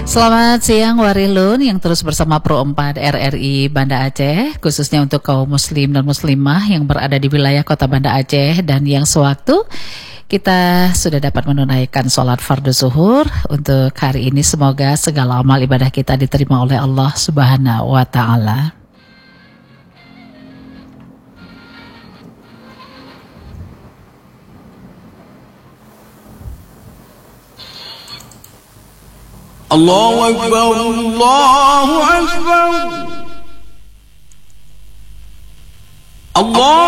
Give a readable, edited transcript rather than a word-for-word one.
Selamat siang Warilun yang terus bersama Pro 4 RRI Banda Aceh, khususnya untuk kaum muslim dan muslimah yang berada di wilayah kota Banda Aceh dan yang sewaktu kita sudah dapat menunaikan sholat fardu zuhur untuk hari ini. Semoga segala amal ibadah kita diterima oleh Allah Subhanahu wa Ta'ala. Allahu Akbar, Allahu Akbar, Allah.